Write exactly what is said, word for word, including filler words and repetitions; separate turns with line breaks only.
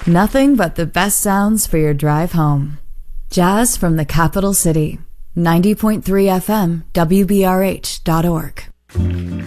Nothing but the best sounds for your drive home. Jazz from the capital city. ninety point three F M, W B R H dot org.